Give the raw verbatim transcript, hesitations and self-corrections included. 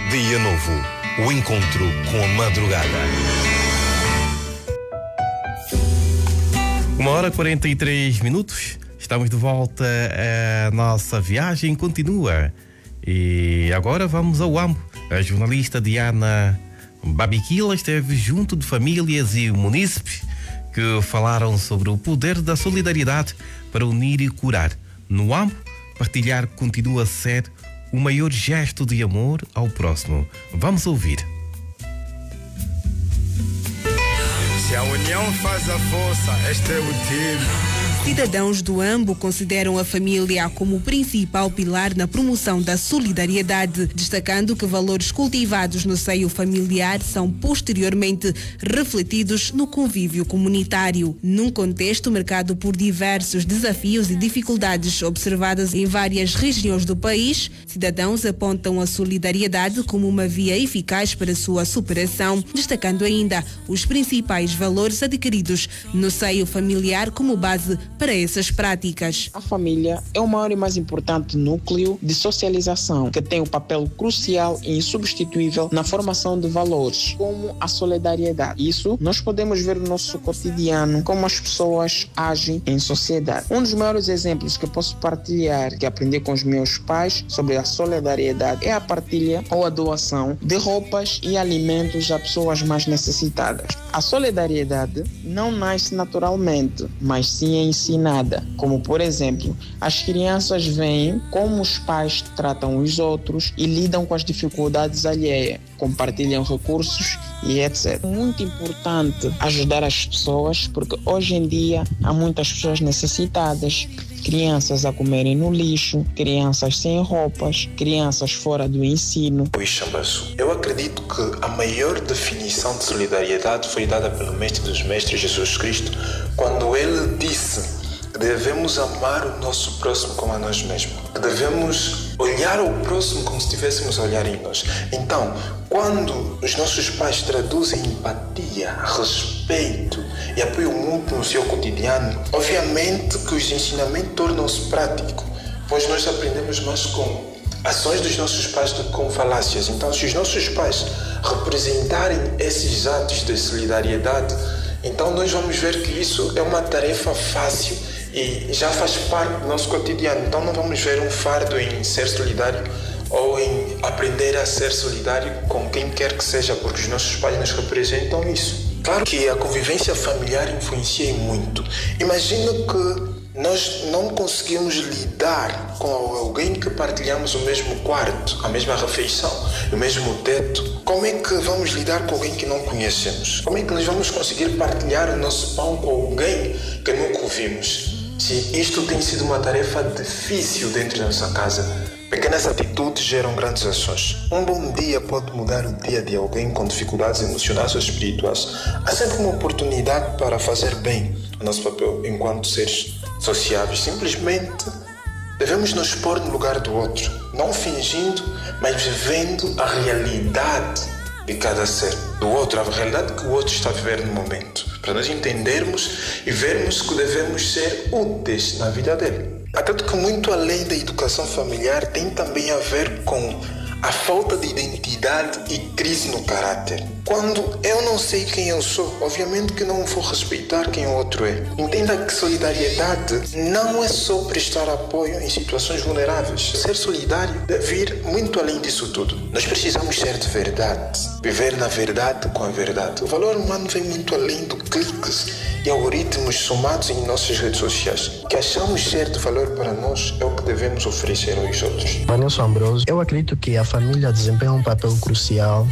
Dia Novo, o encontro com a madrugada. Uma hora e quarenta e três minutos, estamos de volta, a nossa viagem continua. E agora vamos ao Ambo. A jornalista Diana Babiquila esteve junto de famílias e munícipes que falaram sobre o poder da solidariedade para unir e curar. No Ambo, partilhar continua a ser o maior gesto de amor ao próximo. Vamos ouvir. Se a união faz a força, este é o time. Cidadãos do Ambo consideram a família como o principal pilar na promoção da solidariedade, destacando que valores cultivados no seio familiar são posteriormente refletidos no convívio comunitário. Num contexto marcado por diversos desafios e dificuldades observadas em várias regiões do país, cidadãos apontam a solidariedade como uma via eficaz para sua superação, destacando ainda os principais valores adquiridos no seio familiar como base para essas práticas. A família é o maior e mais importante núcleo de socialização, que tem um papel crucial e insubstituível na formação de valores, como a solidariedade. Isso nós podemos ver no nosso cotidiano, como as pessoas agem em sociedade. Um dos maiores exemplos que eu posso partilhar, que aprendi com os meus pais sobre a solidariedade, é a partilha ou a doação de roupas e alimentos a pessoas mais necessitadas. A solidariedade não nasce naturalmente, mas sim é ensinada. Como, por exemplo, as crianças veem como os pais tratam os outros e lidam com as dificuldades alheias, compartilham recursos e etcétera. É muito importante ajudar as pessoas, porque hoje em dia há muitas pessoas necessitadas, crianças a comerem no lixo, crianças sem roupas, crianças fora do ensino. Oi, Chambaço. Eu acredito que a maior definição de solidariedade foi dada pelo Mestre dos Mestres, Jesus Cristo, quando ele disse que devemos amar o nosso próximo como a nós mesmos, que devemos olhar o próximo como se estivéssemos a olhar em nós. Então, quando os nossos pais traduzem empatia, respeito e apoio mútuo no seu cotidiano, obviamente que os ensinamentos tornam-se práticos, pois nós aprendemos mais com ações dos nossos pais do que com falácias. Então, se os nossos pais representarem esses atos de solidariedade, então nós vamos ver que isso é uma tarefa fácil e já faz parte do nosso cotidiano. Então não vamos ver um fardo em ser solidário ou em aprender a ser solidário com quem quer que seja, porque os nossos pais nos representam isso. Claro que a convivência familiar influencia muito. Imagina que nós não conseguimos lidar com alguém que partilhamos o mesmo quarto, a mesma refeição, o mesmo teto. Como é que vamos lidar com alguém que não conhecemos? Como é que nós vamos conseguir partilhar o nosso pão com alguém que nunca ouvimos? Se isto tem sido uma tarefa difícil dentro da nossa casa, pequenas atitudes geram grandes ações. Um bom dia pode mudar o dia de alguém com dificuldades emocionais ou espirituais. Há sempre uma oportunidade para fazer bem o nosso papel enquanto seres sociáveis. Simplesmente devemos nos pôr no lugar do outro, não fingindo, mas vivendo a realidade de cada ser, do outro, a realidade que o outro está a viver no momento, para nós entendermos e vermos que devemos ser úteis na vida dele. Até que muito além da educação familiar tem também a ver com a falta de identidade e crise no caráter. Quando eu não sei quem eu sou, obviamente que não vou respeitar quem o outro é. Entenda que solidariedade não é só prestar apoio em situações vulneráveis. Ser solidário deve ir muito além disso tudo. Nós precisamos ser de verdade, viver na verdade com a verdade. O valor humano vem muito além do cliques e algoritmos somados em nossas redes sociais. O que achamos ser de valor para nós é o que devemos oferecer aos outros. Vanilson Ambrosio, eu acredito que a família desempenha um papel crucial